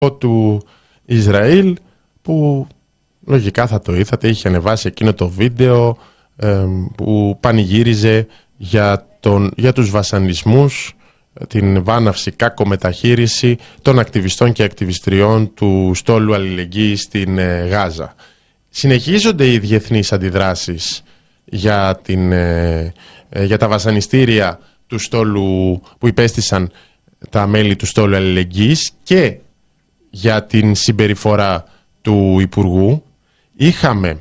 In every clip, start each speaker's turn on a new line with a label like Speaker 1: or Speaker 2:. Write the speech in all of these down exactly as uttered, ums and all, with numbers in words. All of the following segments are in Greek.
Speaker 1: του Ισραήλ, που λογικά θα το είδατε, είχε ανεβάσει εκείνο το βίντεο ε, που πανηγύριζε για, τον, για τους βασανισμούς, την βάναυση, κακομεταχείριση των ακτιβιστών και ακτιβιστριών του στόλου αλληλεγγύης στην ε, Γάζα. Συνεχίζονται οι διεθνείς αντιδράσεις για, την, ε, ε, για τα βασανιστήρια του στόλου που υπέστησαν τα μέλη του στόλου αλληλεγγύης και για την συμπεριφορά του Υπουργού. Είχαμε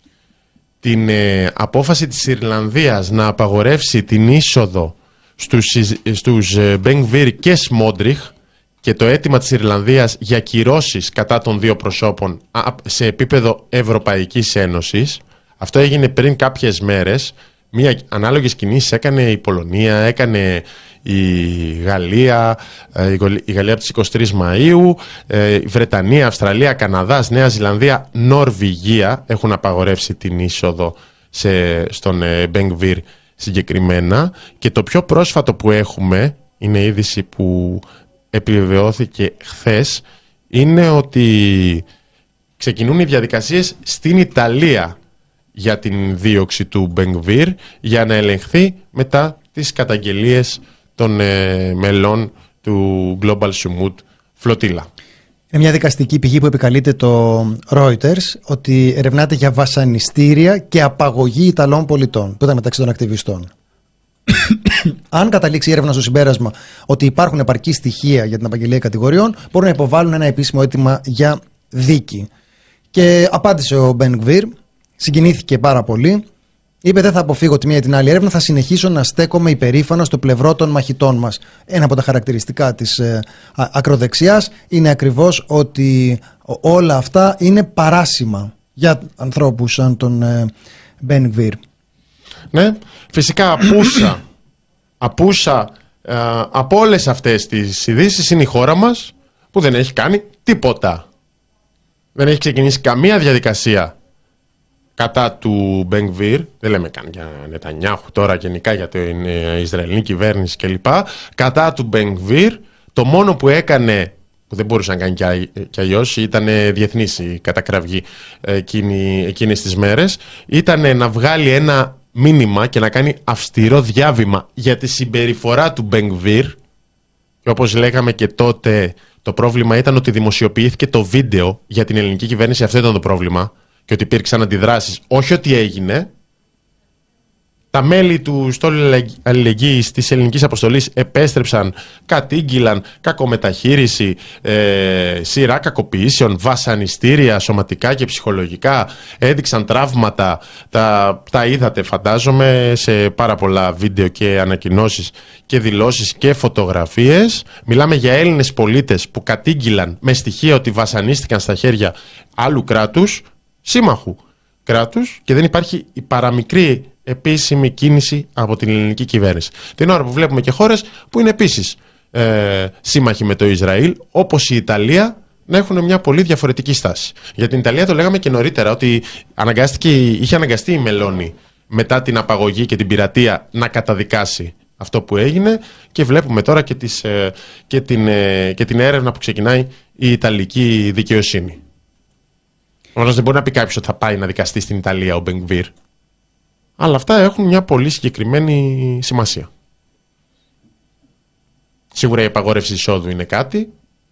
Speaker 1: την ε, απόφαση της Ιρλανδίας να απαγορεύσει την είσοδο στους, στους ε, Μπεν-Γβίρ και Σμόντριχ και το αίτημα της Ιρλανδίας για κυρώσεις κατά των δύο προσώπων σε επίπεδο Ευρωπαϊκής Ένωσης. Αυτό έγινε πριν κάποιες μέρες. Μία ανάλογη κινήσεις έκανε η Πολωνία, έκανε η Γαλλία, η Γαλλία από τις είκοσι τρεις Μαΐου, η Βρετανία, Αυστραλία, Καναδάς, Νέα Ζηλανδία, Νορβηγία έχουν απαγορεύσει την είσοδο σε, στον Μπεν-Γβίρ συγκεκριμένα. Και το πιο πρόσφατο που έχουμε, είναι είδηση που επιβεβαιώθηκε χθες, είναι ότι ξεκινούν οι διαδικασίες στην Ιταλία για την δίωξη του Μπεν-Γβίρ για να ελεγχθεί μετά τις καταγγελίες των ε, μελών του Global Sumud Flotilla.
Speaker 2: Είναι μια δικαστική πηγή που επικαλείται το Reuters ότι ερευνάται για βασανιστήρια και απαγωγή Ιταλών πολιτών που ήταν μεταξύ των ακτιβιστών. Αν καταλήξει η έρευνα στο συμπέρασμα ότι υπάρχουν επαρκή στοιχεία για την απαγγελία κατηγοριών, μπορούν να υποβάλουν ένα επίσημο αίτημα για δίκη. Και απάντησε ο Μπεν-Γβίρ, συγκινήθηκε πάρα πολύ. Είπε: δεν θα αποφύγω τη μία ή την άλλη έρευνα, θα συνεχίσω να στέκομαι υπερήφανα στο πλευρό των μαχητών μας. Ένα από τα χαρακτηριστικά της ε, ακροδεξιάς είναι ακριβώς ότι όλα αυτά είναι παράσιμα για ανθρώπους σαν τον ε, Μπεν-Γβίρ.
Speaker 1: Ναι, φυσικά απούσα, απούσα ε, από όλες αυτές τις ειδήσεις είναι η χώρα μας που δεν έχει κάνει τίποτα. Δεν έχει ξεκινήσει καμία διαδικασία κατά του Μπεν-Γβίρ, δεν λέμε καν για Νετανιάχου τώρα, γενικά για την Ισραηλινή κυβέρνηση κλπ. Κατά του Μπεν-Γβίρ, το μόνο που έκανε, που δεν μπορούσε να κάνει κι αλλιώς, ήταν διεθνής η κατακραυγή εκείνη, εκείνες τις μέρες, ήταν να βγάλει ένα μήνυμα και να κάνει αυστηρό διάβημα για τη συμπεριφορά του Μπεν-Γβίρ. Και όπως λέγαμε και τότε, το πρόβλημα ήταν ότι δημοσιοποιήθηκε το βίντεο για την ελληνική κυβέρνηση, αυτό ήταν το πρόβλημα. Και ότι υπήρξαν αντιδράσεις, όχι ότι έγινε. Τα μέλη του στόλου αλληλεγγύης της ελληνικής αποστολής επέστρεψαν, κατήγγυλαν κακομεταχείριση, ε, σειρά κακοποιήσεων, βασανιστήρια σωματικά και ψυχολογικά, έδειξαν τραύματα, τα, τα είδατε φαντάζομαι σε πάρα πολλά βίντεο και ανακοινώσεις και δηλώσεις και φωτογραφίες. Μιλάμε για Έλληνες πολίτες που κατήγγυλαν με στοιχεία ότι βασανίστηκαν στα χέρια άλλου κράτους, σύμμαχου κράτους, και δεν υπάρχει η παραμικρή επίσημη κίνηση από την ελληνική κυβέρνηση. Την ώρα που βλέπουμε και χώρες που είναι επίσης ε, σύμμαχοι με το Ισραήλ, όπως η Ιταλία, να έχουν μια πολύ διαφορετική στάση. Για την Ιταλία το λέγαμε και νωρίτερα, ότι αναγκάστηκε, είχε αναγκαστεί η Μελώνη μετά την απαγωγή και την πειρατεία να καταδικάσει αυτό που έγινε, και βλέπουμε τώρα και, τις, ε, και, την, ε, και την έρευνα που ξεκινάει η Ιταλική δικαιοσύνη. Όμως δεν μπορεί να πει κάποιος ότι θα πάει να δικαστεί στην Ιταλία ο Μπεν-Γβίρ. Αλλά αυτά έχουν μια πολύ συγκεκριμένη σημασία. Σίγουρα η απαγόρευση εισόδου είναι κάτι.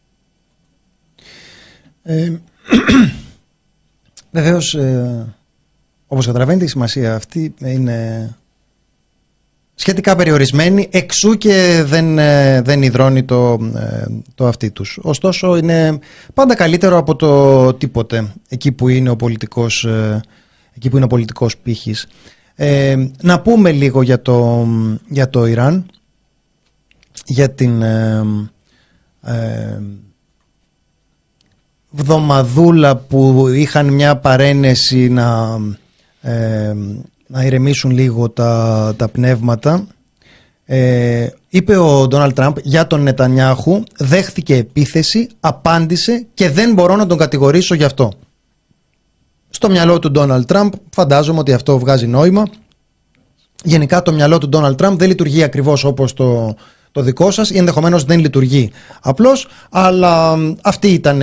Speaker 2: Ε, Βεβαίως, ε, όπως καταλαβαίνετε, η σημασία αυτή είναι σχετικά περιορισμένη, εξού και δεν, δεν υδρώνει το, το αυτί τους. Ωστόσο, είναι πάντα καλύτερο από το τίποτε εκεί που είναι ο πολιτικός, εκεί που είναι ο πολιτικός πύχης. Ε, να πούμε λίγο για το, για το Ιράν, για την ε, ε, βδομαδούλα που είχαν μια παρένεση να... Ε, να ηρεμήσουν λίγο τα, τα πνεύματα. Ε, είπε ο Ντόναλντ Τραμπ για τον Νετανιάχου: δέχθηκε επίθεση, απάντησε και δεν μπορώ να τον κατηγορήσω γι' αυτό. Στο μυαλό του Ντόναλντ Τραμπ φαντάζομαι ότι αυτό βγάζει νόημα. Γενικά το μυαλό του Ντόναλντ Τραμπ δεν λειτουργεί ακριβώς όπως το, το δικό σας, ή ενδεχομένως δεν λειτουργεί απλώς, αλλά αυτή ήταν